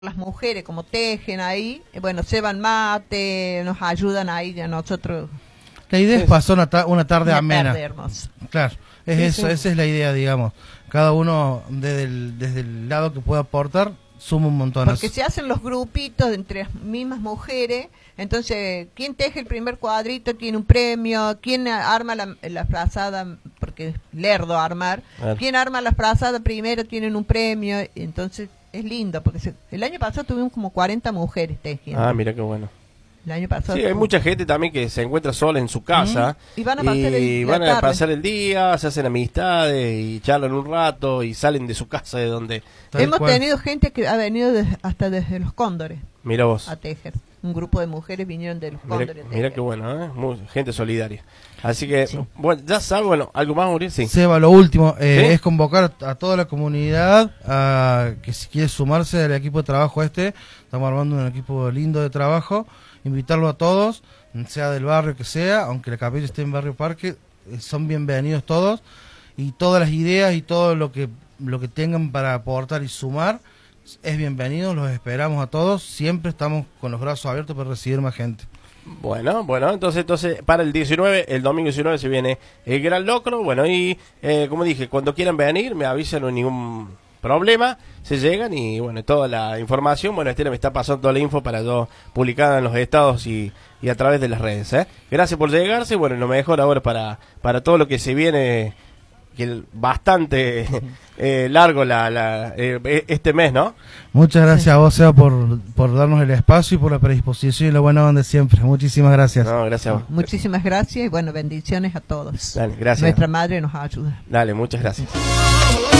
las mujeres como tejen ahí, bueno, llevan mate, nos ayudan ahí a nosotros. La idea es pasar una tarde Una amena. tarde hermosa. Claro, es Sí, eso, sí. esa es la idea, digamos. Cada uno desde el lado que pueda aportar suma un montón. Porque se hacen los grupitos entre las mismas mujeres, entonces, ¿quién teje el primer cuadrito tiene un premio? ¿Quién arma la frazada? Porque es lerdo armar. Claro. ¿Quién arma la frazada primero tienen un premio? Entonces, es lindo, porque el año pasado tuvimos como 40 mujeres tejiendo. Ah, mira qué bueno. El año pasado. Sí, hay mucha gente también que se encuentra sola en su casa Y van a pasar la van a tarde. pasar el día, se hacen amistades y charlan un rato y salen de su casa de donde... Tal Hemos cual. tenido gente que ha venido hasta desde los Cóndores Mira vos, a tejer. Un grupo de mujeres vinieron de los Cóndores. a mira tejer. qué bueno, ¿eh? Gente solidaria. Así que, Sí. bueno, ya sabes, bueno, ¿algo más, Uriel? Sí. Seba, lo último ¿Sí? es convocar a toda la comunidad a que si quiere sumarse al equipo de trabajo estamos armando un equipo lindo de trabajo, invitarlo a todos, sea del barrio que sea, aunque la capilla esté en Barrio Parque, son bienvenidos todos, y todas las ideas y todo lo que tengan para aportar y sumar es bienvenido, los esperamos a todos, siempre estamos con los brazos abiertos para recibir más gente. Bueno, entonces para el 19, el domingo 19 se viene el Gran Locro, bueno, y como dije, cuando quieran venir me avisan, no hay ningún problema, se llegan y bueno, toda la información, bueno, Estela me está pasando toda la info para yo publicarla en los estados y a través de las redes, ¿eh? Gracias por llegarse, bueno, lo mejor ahora para todo lo que se viene, que bastante largo este mes, ¿no? Muchas gracias a vos, Seba, por darnos el espacio y por la predisposición y la buena onda siempre. Muchísimas gracias. No, gracias a vos. Muchísimas gracias y bueno, bendiciones a todos. Dale, gracias. Nuestra madre nos ayuda. Dale, muchas gracias.